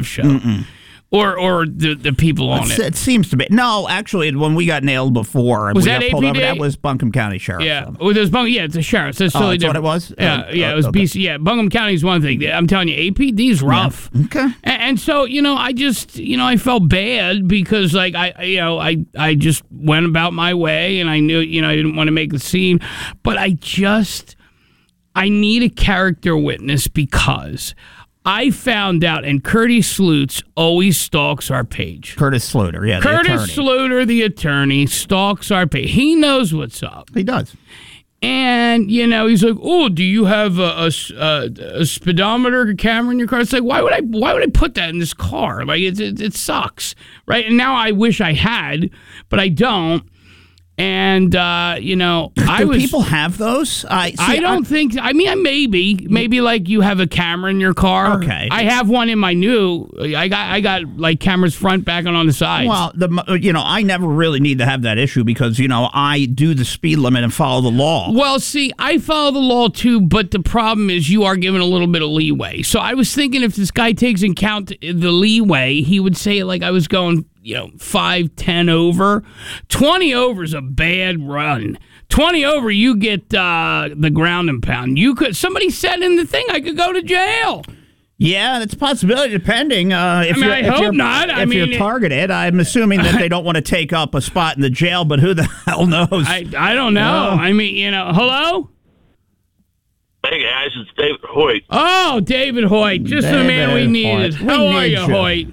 show. Or the people on it. It seems to be. No, actually, when we got nailed before, was we that got pulled APD? over, that was Buncombe County Sheriff. Yeah, So. well, it's the sheriff. So it's totally that's different. what it was? Yeah, it was okay. BC. Yeah, Buncombe County is one thing. I'm telling you, APD's rough. Yeah. Okay. And so, I just, I felt bad because, like, I just went about my way, and I knew, I didn't want to make a scene, but I need a character witness because I found out, and Curtis Slutz always stalks our page. Curtis Sluter, yeah, the attorney. Curtis Sluter, the attorney, stalks our page. He knows what's up. He does. And, he's like, oh, do you have a speedometer camera in your car? It's like, why would I put that in this car? Like, it sucks, right? And now I wish I had, but I don't. And, Do people have those? I don't think, maybe like you have a camera in your car. Okay. I have one in my new, I got like cameras front, back, and on the sides. Well, I never really need to have that issue because, I do the speed limit and follow the law. Well, see, I follow the law too, but the problem is you are given a little bit of leeway. So I was thinking if this guy takes in count the leeway, he would say it like I was going 5, 10 over. 20 over is a bad run. 20 over, you get the ground and pound. Somebody said in the thing I could go to jail. Yeah, that's a possibility, depending. I hope not. If you're targeted, I'm assuming that they don't want to take up a spot in the jail, but who the hell knows? I don't know. Hello? Hey, guys, it's David Hoyt. Oh, David Hoyt. Just the man we needed. How are you, Hoyt?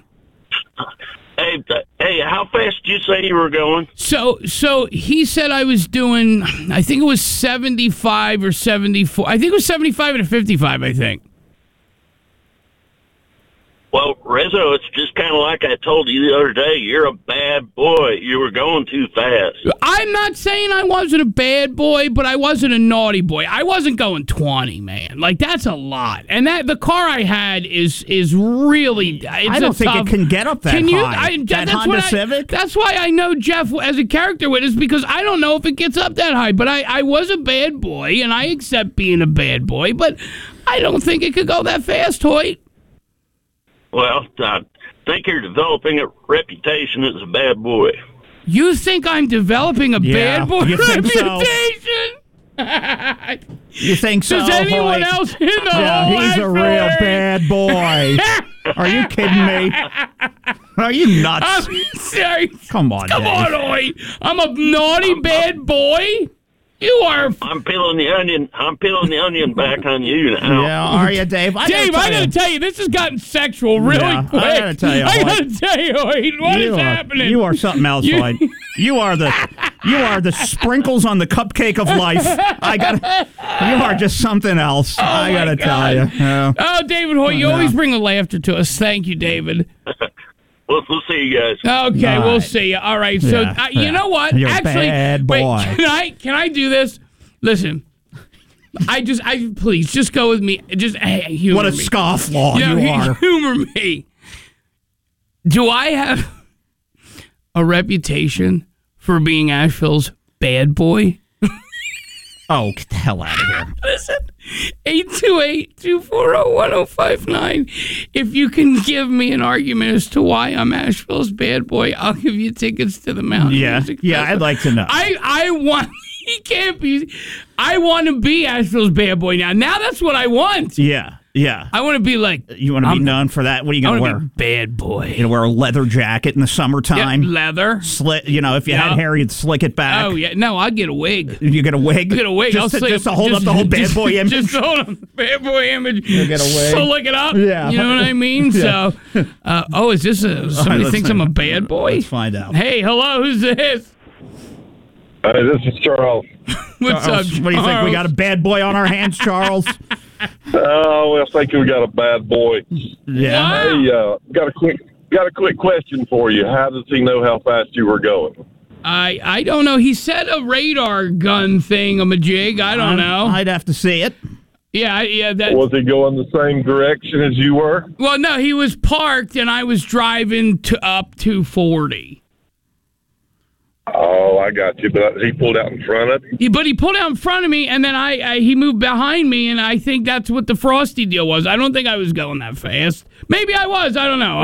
Hey, how fast did you say you were going? So he said I was doing, I think it was 75 or 74. I think it was 75 and a 55, I think. Well, Rizzo, it's just kind of like I told you the other day. You're a bad boy. You were going too fast. I'm not saying I wasn't a bad boy, but I wasn't a naughty boy. I wasn't going 20, man. Like, that's a lot. And the car I had is really... I don't think it can get up that high. That Honda Civic? That's why I know Jeff as a character witness, because I don't know if it gets up that high. But I was a bad boy, and I accept being a bad boy, but I don't think it could go that fast, Hoyt. Well, I think you're developing a reputation as a bad boy. You think I'm developing a bad boy reputation? You think so? Does anyone else in the whole he's a real bad boy. Are you kidding me? Are you nuts? I'm sorry. Come on, Hoyt. I'm a naughty bad boy? You are. I'm peeling the onion back on you now. Yeah, are you, Dave? I gotta tell you, this has gotten sexual really quick. I gotta tell you, Hoyt, what is happening? You are something else, Hoyt. You are the sprinkles on the cupcake of life. You are just something else. I gotta tell you. Yeah. Oh, David Hoyt, you always bring the laughter to us. Thank you, David. We'll see you guys. Okay, we'll see you. All right. So you know what? You're actually, a bad boy. Wait, can I do this? Listen, please just go with me. Just humor what a me. scofflaw you are. Humor me. Do I have a reputation for being Asheville's bad boy? Oh, get the hell out of here. Listen, 828-240-1059. If you can give me an argument as to why I'm Asheville's bad boy, I'll give you tickets to the Mountain Music Festival. I'd like to know. I want... He can't be... I want to be Asheville's bad boy now. Now that's what I want. Yeah. I want to be like... You want to be known for that? What are you going to wear? Bad boy. You're going to wear a leather jacket in the summertime? Yeah, leather. If you had hair, you'd slick it back. Oh, yeah. No, I'd get a wig. You get a wig? I'll get a wig. Just to hold up the whole bad boy image? Just hold up the bad boy image. You get a wig. Slick it up. Yeah. You know what I mean? Yeah. So, is this somebody thinks I'm a bad boy? Let's find out. Hey, hello, who's this? This is Charles. What's up, Charles? What do you think? We got a bad boy on our hands, Charles? Oh, I think we got a bad boy. Yeah. Hey, got a quick question for you. How does he know how fast you were going? I don't know. He said a radar gun thing-a-majig. I don't know. I'd have to see it. Yeah. Was he going the same direction as you were? Well, no, he was parked, and I was driving up to 40. Oh, I got you. But he pulled out in front of you? But he pulled out in front of me, and then he moved behind me, and I think that's what the Frosty deal was. I don't think I was going that fast. Maybe I was. I don't know.